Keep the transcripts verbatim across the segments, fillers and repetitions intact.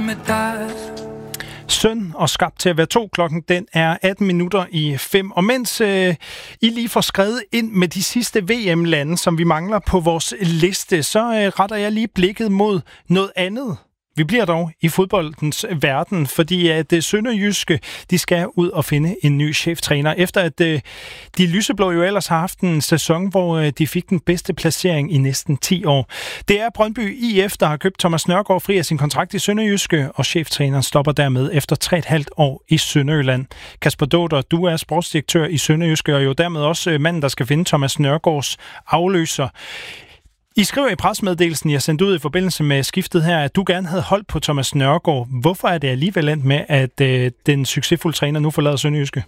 med dig. Søn og skabt til at være to. Klokken den er atten minutter i fem. Og mens øh, I lige får skrevet ind med de sidste V M-lande, som vi mangler på vores liste, så øh, retter jeg lige blikket mod noget andet. Vi bliver dog i fodboldens verden, fordi at det sønderjyske, de skal ud og finde en ny cheftræner. Efter at øh, de lyseblå jo ellers har haft en sæson, hvor øh, de fik den bedste placering i næsten ti år. Det er Brøndby I F, der har købt Thomas Nørgaard fri af sin kontrakt i Sønderjyske, og cheftræneren stopper dermed efter tre og et halvt år i Sønderjylland. Kasper Dåder, du er sportsdirektør i Sønderjyske, og jo dermed også manden, der skal finde Thomas Nørgaards afløser. I skriver i pressemeddelelsen, jeg sendte ud i forbindelse med skiftet her, at du gerne havde holdt på Thomas Nørgaard. Hvorfor er det alligevel endt med, at øh, den succesfulde træner nu forlader Sønderjyske?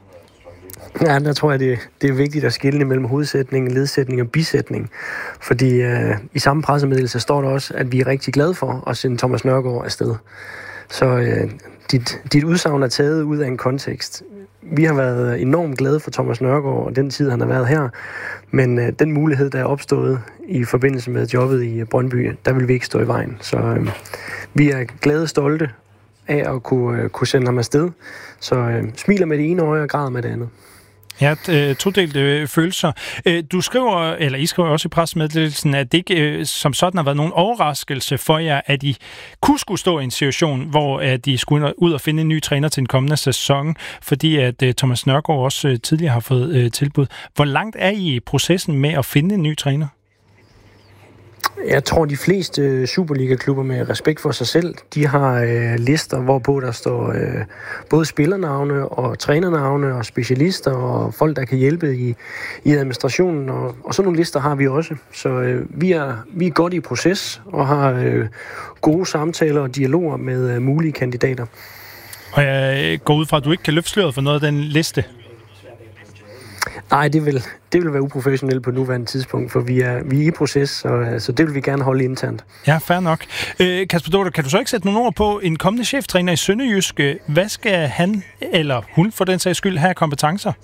Ja, der tror jeg, det, det er vigtigt at skille mellem hovedsætning, ledsætning og bisætning. Fordi øh, i samme pressemeddelelse står der også, at vi er rigtig glade for at sende Thomas Nørgaard afsted. Så øh, dit, dit udsagn er taget ud af en kontekst. Vi har været enormt glade for Thomas Nørgaard og den tid, han har været her. Men øh, den mulighed, der er opstået i forbindelse med jobbet i Brøndby, der vil vi ikke stå i vejen. Så øh, vi er glade og stolte af at kunne, øh, kunne sende ham afsted. Så øh, smiler med det ene øje og græder med det andet. Ja, øh, todelt øh, følelser. Øh, du skriver, eller I skriver også i pressemeddelelsen, at det ikke øh, som sådan har været nogen overraskelse for jer, at I kunne skulle stå i en situation, hvor at de skulle ud og finde en ny træner til den kommende sæson, fordi at øh, Thomas Nørgaard også øh, tidligere har fået øh, tilbud. Hvor langt er I i processen med at finde en ny træner? Jeg tror, de fleste Superliga-klubber med respekt for sig selv, de har øh, lister, hvorpå der står øh, både spillernavne og trænernavne og specialister og folk, der kan hjælpe i, i administrationen. Og, og sådan nogle lister har vi også. Så øh, vi, er, vi er godt i proces og har øh, gode samtaler og dialoger med øh, mulige kandidater. Og jeg går ud fra, at du ikke kan løfte sløret for noget af den liste. Nej, det vil, det vil være uprofessionelt på nuværende tidspunkt, for vi er, vi er i proces, så, så det vil vi gerne holde internt. Ja, fair nok. Øh, Kasper Dåder, kan du så ikke sætte nogle ord på en kommende cheftræner i Sønderjyske? Hvad skal han, eller hun for den sags skyld, have kompetencer?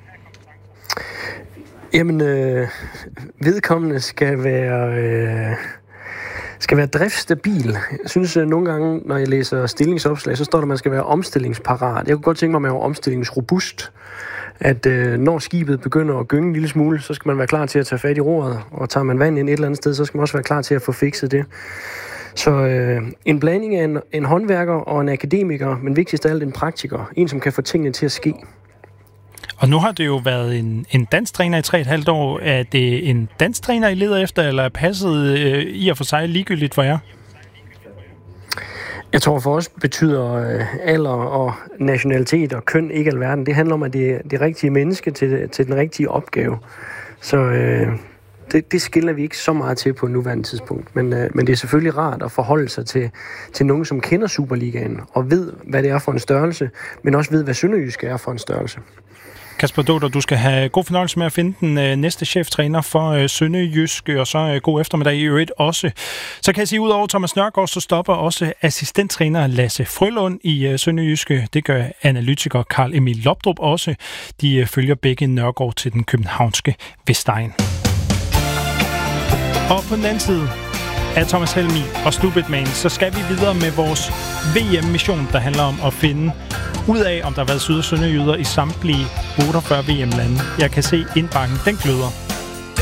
Jamen, øh, vedkommende skal være... Øh skal være driftsstabil. Jeg synes at nogle gange, når jeg læser stillingsopslag, så står der, at man skal være omstillingsparat. Jeg kunne godt tænke mig, at man var omstillingsrobust. At øh, når skibet begynder at gynge en lille smule, så skal man være klar til at tage fat i roret. Og tager man vand ind et eller andet sted, så skal man også være klar til at få fikset det. Så øh, en blanding af en, en håndværker og en akademiker, men vigtigst af alt en praktiker. En, som kan få tingene til at ske. Og nu har det jo været en, en dansk træner i tre og et halvt år. Er det en dansk træner, I leder efter, eller er passet øh, i og for sig ligegyldigt for jer? Jeg tror for os betyder øh, alder og nationalitet og køn ikke alverden. Det handler om, at det er det rigtige menneske til, til den rigtige opgave. Så øh, det, det skiller vi ikke så meget til på nuværende tidspunkt. Men, øh, men det er selvfølgelig rart at forholde sig til, til nogen, som kender Superligaen og ved, hvad det er for en størrelse, men også ved, hvad Sønderjyske er for en størrelse. Kasper Dåder, du skal have god fornøjelse med at finde den øh, næste cheftræner for øh, Sønderjyske, og så øh, god eftermiddag i øvrigt også. Så kan jeg sige, ud over Thomas Nørgaard, så stopper også assistenttræner Lasse Frølund i øh, Sønderjyske. Det gør analytiker Carl Emil Lopdrup også. De øh, følger begge Nørgaard til den københavnske Vestegn. Og på den anden side af Thomas Helmi og Stupid Man, så skal vi videre med vores V M-mission, der handler om at finde ud af, om der har været syd- og sønderjyder i samtlige otteogfyrre V M-lande. Jeg kan se indbakken, den gløder.